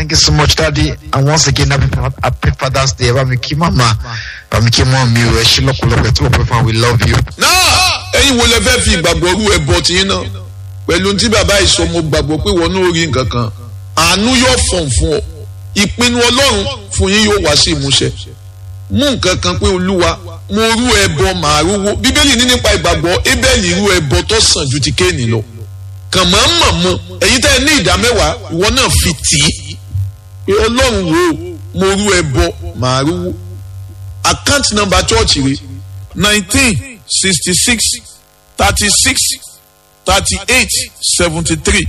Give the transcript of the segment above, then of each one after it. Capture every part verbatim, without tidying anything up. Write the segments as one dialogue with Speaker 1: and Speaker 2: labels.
Speaker 1: Thank you so much, Daddy. And once again, happy, happy Father's Day. Ramiki Mama, Ramiki Mommy, we love you.
Speaker 2: Now, ẹ̀yin wo lẹ fẹ́ fi ìgbàgbọ́ rú ẹbọ tí yín náà? Pẹ̀lú tí bàbá ìsọ mo gbàgbọ́ pé wọn náà rí nǹkan kan. Àánú yóò fọ̀n fún ọ. Ìpinnu Ọlọ́run fún yín yóò wá sí ìmúṣẹ. Mú nǹkan kan pé Olúwa, mo rú ẹbọ màá rúwó. Bíbélì ní nípa ìgbàgbọ́, Ébẹ́lì rú ẹbọ tó sàn ju ti Kéènì lọ. Kàn máa ń mọ̀ mọ́, ẹ̀yin tẹ́ ẹ ní ìdá mẹ́wàá, ìwọ náà fi tì í. Pé Ọlọ́run wo mo rú ẹbọ màá rúwó. Account number church rẹ̀ nineteen sixty six thirty six thirty eight seventy three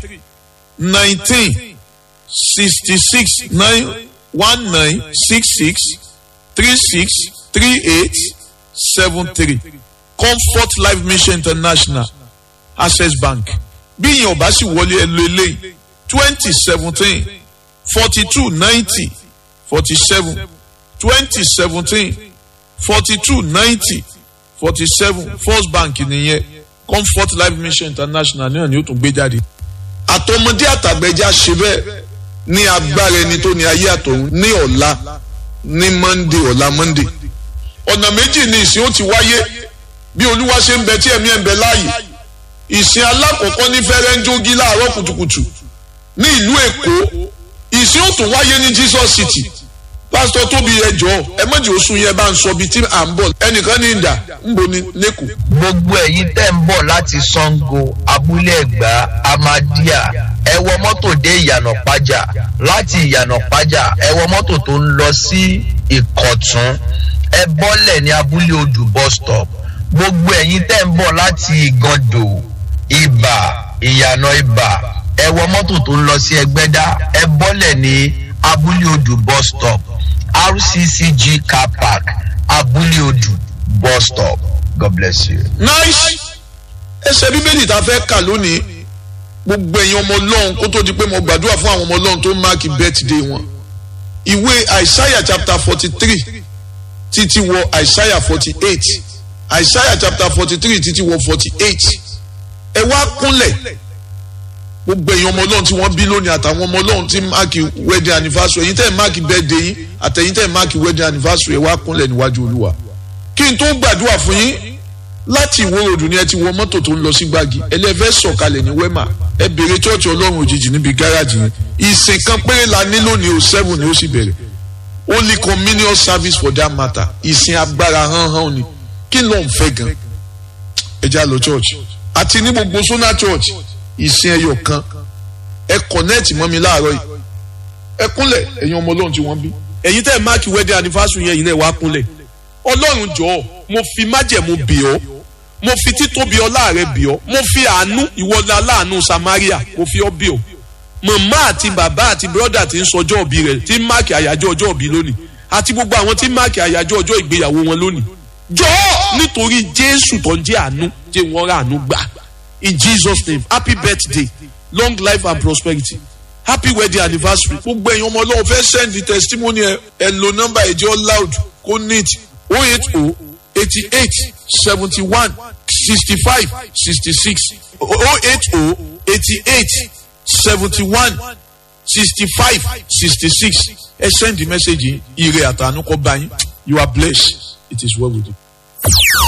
Speaker 2: nineteen sixty six nine one nine six six three six three eight seven three Comfort Life Mission International Access Bank bí ìyẹn ọba sì wọlé ẹ lo eléyìí twenty seventeen forty two ninety forty seven twenty seventeen forty two ninety forty seven First Bank nìyẹn Comfort Life Mission International náà ni ó tún gbé jáde. Àtọmọdé àtàgbẹjà ṣe bẹ́ẹ̀ ní agbára ẹni tó ní ayé àtọ̀run ní ọ̀la ní Monday ọ̀la Monday. Ọ̀nà méjì ni ìsìn ó ti wáyé bí Olúwa ṣe ń bẹ tí ẹ̀mí ẹ̀ ń bẹ láàyè. Ìsìn alákọ̀ọ́kọ́ ní Fẹ́rẹ́ńjógí láàárọ̀ kùtùkùtù ní ìlú Èkó. Ìsìn ó tún wáyé ní Jesus City. Pásítọ̀ Tóbi ẹjọ́ ẹ mọ̀jì oṣù yẹn bá ń sọ bíi tí à ń bọ̀ ẹnìkan ní ìdá ń bo ní lẹ́kọ̀ọ́.
Speaker 3: Gbogbo ẹ̀yin tẹ́ ń bọ̀ láti Ṣàngó Abúlé Ẹ̀gbá Amadíà ẹ wọ mọ́tò dé Ìyànà Pájà láti Ìyànà Pájà ẹ wọ mọ́tò tó ń lọ sí Ìkọ̀tún ẹ bọ́lẹ̀ ní Abúlé Odù bus stop. Gbogbo ẹ̀yin tẹ́ ń bọ̀ láti Ìgàndò Ìbà Ìyànà Ìbà ẹ wọ mọ́tò tó ń lọ sí Ẹgbẹ́dá ẹ bọ́lẹ̀ ní Abúlé Odù bus stop. R C C G car park Abúlé Odù bus stop. God bless you.
Speaker 2: Nice. Ẹsẹ̀ Bíbélì tá a fẹ́ kà lónìí gbogbo ẹ̀yin ọmọ Ọlọ́run kó tó di pé mo gbàdúrà fún àwọn ọmọ Ọlọ́run tó máàkì birthday wọn. Ìwé Isaiah chapter forty three títí wọ Isaiah forty eight Isaiah chapter forty three títí wọ forty eight. Ẹ wá kúnlẹ̀ gbogbo ẹ̀yin ọmọ Ọlọ́run tí wọ́n bí lónìí àtàwọn ọmọ Ọlọ́run tí máàkì wedding anniversary ẹ̀yin tẹ́ ẹ̀ máàkì birthday yín àtẹ̀yin tẹ́ ẹ̀ máàkì wedding anniversary ẹ̀ wá kúnlẹ̀ níwájú Olúwa. Kí n tó gbàdúrà fún yín láti Ìwó Road ni ẹ ti wọ mọ́tò tó ń lọ sí Gbági ẹlẹ́fẹ́ sọ̀kalẹ̀ ní Wema ẹ bèrè chọ́ọ̀chì Ọlọ́run òjijì níbi gáràjì yẹn. Ìsìn kan péré la ní lónìí o seven ni ó sì bẹ̀rẹ̀ only communion service for that matter ìsìn agbára hàn hàn ni kí ló ń fẹ́ gan ẹ já lọ church àti ní gbogbo Sona church ìsìn ẹyọ kan ẹ connect mọ́ mi láàárọ̀ yìí ẹ kúnlẹ̀ ẹ̀yin ọmọ Ọlọ́run tí wọ́n bí ẹ̀yin tẹ́ ẹ̀ máàkì wedding anniversary yẹn yìí náà wá kúnlẹ̀ Ọlọ́run jọ̀ọ́ mo fi májẹ̀mú bì ọ́ mo fi títóbi ọlá rẹ bì ọ́ mo fi àánú ìwọlá aláàánú Samaria mo fi ọ́ bì ọ́ màmá àti bàbá àti brọ́dà tí ń sọjọ́ òbí rẹ̀ tí ń máàkì àyájọ́ ọjọ́ òbí lónìí àti gbogbo àwọn tí ń máàkì àyájọ́ ọjọ́ ìgbéyàwó wọn lónìí jọ̀ọ́ nítorí Jésù tó ń jẹ́ àánú jẹ́ wọ́n rà àánú gbà in Jesus name happy birthday long life and prosperity happy wedding anniversary gbogbo ẹ̀yin ọmọ Ọlọ́run fẹ́ send the testimony ẹ ẹ lo number ẹ̀jẹ̀ loud kó neat oh eight oh eighty eight seventy one sixty five sixty six oh eight oh eighty eight seventy one sixty five sixty six ẹ send the message ire àtànú kó bá yín you are blessed it is well with you.